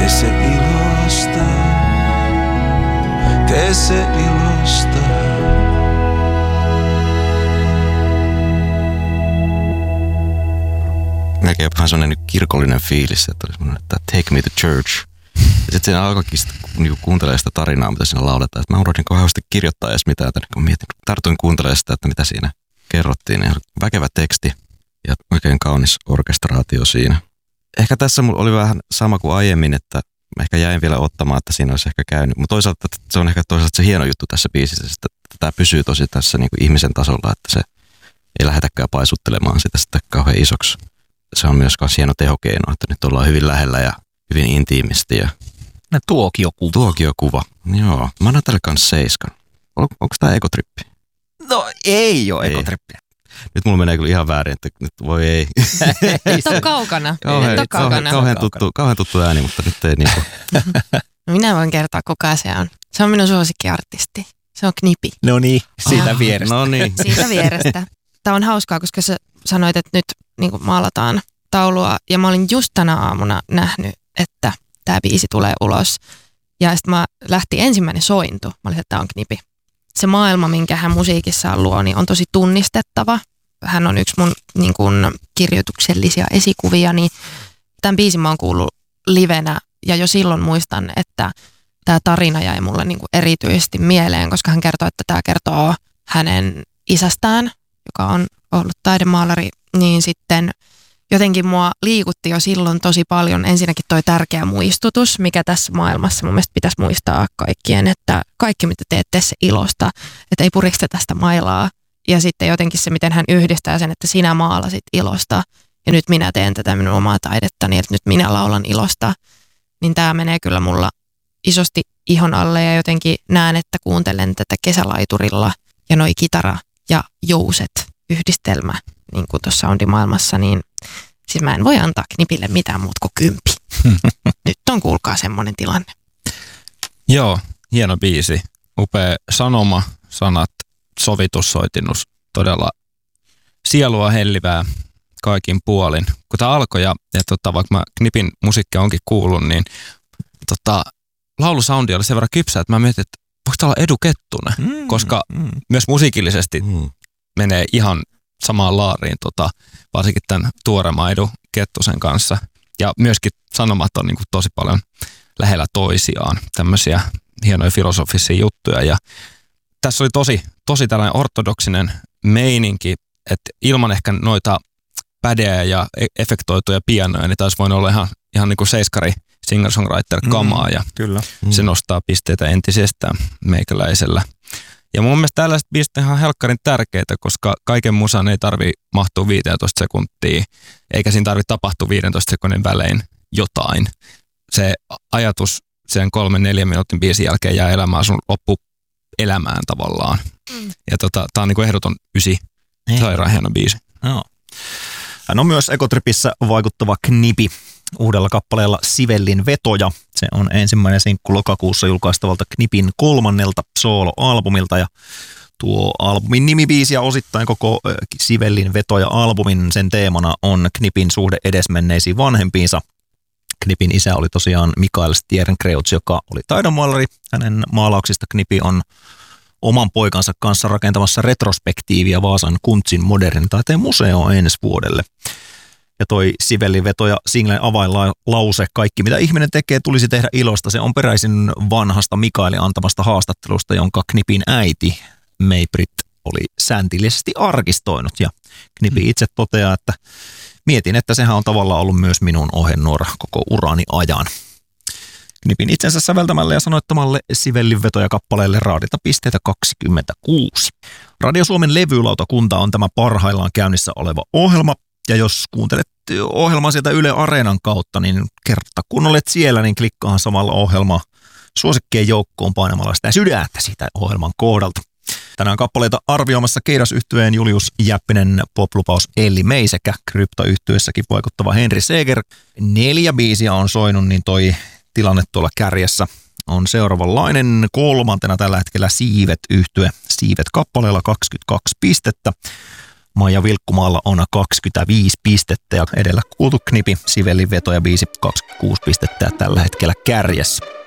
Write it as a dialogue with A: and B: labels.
A: tee se ilosta, tee se ilosta.
B: Melkein vähän sellainen kirkollinen fiilis, että olisi että Take Me to Church. Ja sitten siinä alkoikin niinku kuuntelee sitä tarinaa, mitä siinä lauletaan. Mä unohdin kauheasti kirjoittaa edes mitään, kun tartuin kuuntelemaan sitä, että mitä siinä kerrottiin. Ja väkevä teksti ja oikein kaunis orkestraatio siinä. Ehkä tässä mulla oli vähän sama kuin aiemmin, että mä ehkä jäin vielä ottamaan, että siinä olisi ehkä käynyt. Mutta toisaalta se on ehkä se hieno juttu tässä biisissä, että tämä pysyy tosi tässä niinku ihmisen tasolla, että se ei lähdetäkään paisuttelemaan sitä sitten kauhean isoksi. Se on myös hieno tehokeino, että nyt ollaan hyvin lähellä ja hyvin intiimisti. Ja
C: tuokiokuva.
B: Tuokiokuva, joo. Mä annan tälle kanssa 7. Onko tää ekotrippi?
C: No ei ole ekotrippi.
B: Nyt mulla menee kyllä ihan väärin, että nyt voi ei.
D: Nyt on kaukana.
B: Kauhean tuttu ääni, mutta nyt ei niinku.
D: Minä voin kertoa, kuka se on. Se on minun suosikkiartisti. Se on Knipi.
C: No niin, siitä vierestä.
B: No niin.
D: Siitä vierestä. Tämä on hauskaa, koska sä sanoit, että nyt niin kuin maalataan taulua. Ja mä olin just tänä aamuna nähnyt, että tämä biisi tulee ulos. Ja sitten mä lähti ensimmäinen sointu. Mä olin, että tämä on Knipi. Se maailma, minkä hän musiikissaan luo, niin on tosi tunnistettava. Hän on yksi mun niin kuin kirjoituksellisia esikuvia. Niin tämän biisin mä oon kuullut livenä. Ja jo silloin muistan, että tämä tarina jäi mulle niin kuin erityisesti mieleen, koska hän kertoo, että tämä kertoo hänen isästään, joka on ollut taidemaalari, niin sitten jotenkin mua liikutti jo silloin tosi paljon ensinnäkin toi tärkeä muistutus, mikä tässä maailmassa mun mielestä pitäisi muistaa kaikkien, että kaikki mitä teette se ilosta, että ei puriksta tästä mailaa. Ja sitten jotenkin se, miten hän yhdistää sen, että sinä maalasit ilosta ja nyt minä teen tätä minun omaa taidettani, että nyt minä laulan ilosta. Niin tämä menee kyllä mulla isosti ihon alle ja jotenkin näen, että kuuntelen tätä kesälaiturilla ja noi kitara ja jouset yhdistelmä niin kuin tuossa soundimaailmassa, niin siis mä en voi antaa Knipille mitään muuta kuin 10. Nyt on kuulkaa semmoinen tilanne.
E: Joo, hieno biisi. Upea sanoma, sanat, sovitussoitinnus, todella sielua hellivää kaikin puolin. Kun tämä alkoi ja vaikka mä Knipin musiikkia onkin kuullut, niin laulusoundi oli sen verran kypsä, että mä mietin, että voiko tämä olla Edu Kettunen, koska myös musiikillisesti menee ihan samaan laariin, varsinkin tämän tuoreman Edu Kettusen kanssa. Ja myöskin sanomat on niin kuin tosi paljon lähellä toisiaan, tämmöisiä hienoja filosofisia juttuja. Ja tässä oli tosi tällainen ortodoksinen meininki, että ilman ehkä noita pädeä ja efektoituja pianoja, niin taisi voinut olla ihan niin kuin seiskari singer-songwriter-kamaa ja
C: kyllä.
E: Se nostaa pisteitä entisestään meikäläisellä. Ja mun mielestä tällaiset biisit on ihan helkkarin tärkeitä, koska kaiken musan ei tarvitse mahtua 15 sekuntia, eikä siinä tarvitse tapahtua 15 sekunnin välein jotain. Se ajatus sen 3-4 minuutin biisin jälkeen jää elämään sun loppuelämään tavallaan. Ja tää on niinku ehdoton 9. Sairaan hieno biisi.
C: Joo. Hän on myös Ekotripissä vaikuttava Knipi uudella kappaleella Sivellin vetoja. Se on ensimmäinen sinkku lokakuussa julkaistavalta Knipin 3. sooloalbumilta ja tuo albumin nimibiisi ja osittain koko Sivellin vetoja-albumin sen teemana on Knipin suhde edesmenneisiin vanhempiinsa. Knipin isä oli tosiaan Mikael Stjernkreutz, joka oli taidonmaalari. Hänen maalauksista Knipi on oman poikansa kanssa rakentamassa retrospektiivia Vaasan Kuntsin modernin taiteen museoon ensi vuodelle. Ja toi Sivellin vetoja singlen avainlause, kaikki mitä ihminen tekee tulisi tehdä ilosta, se on peräisin vanhasta Mikaelin antamasta haastattelusta, jonka Knipin äiti May-Britt oli sääntillisesti arkistoinut. Ja Knipi itse toteaa, että mietin, että sehän on tavallaan ollut myös minun ohjenuora koko urani ajan. Knipin itsensä säveltämälle ja sanoittamalle Sivellin vetoja kappaleelle raadita pisteitä 26. Radio Suomen levylautakunta on tämä parhaillaan käynnissä oleva ohjelma. Ja jos kuuntelet ohjelmaa sieltä Yle Areenan kautta, niin kerta kun olet siellä, niin klikkaahan samalla ohjelmaa suosikkien joukkoon painamalla sitä sydäntä siitä ohjelman kohdalta. Tänään kappaleita arvioimassa Keidas-yhtyeen Julius Jäppinen, poplupaus Elli May sekä Krypta-yhtyeessäkin vaikuttava Henri Seeger. 4 biisiä on soinut, niin toi tilanne tuolla kärjessä on seuraavanlainen. 3. tällä hetkellä Siivet-yhtye. Siivet kappaleella 22 pistettä. Maija Vilkkumaalla on 25 pistettä ja edellä kuultu Knipi, Sivellin veto ja biisi 26 pistettä ja tällä hetkellä kärjessä.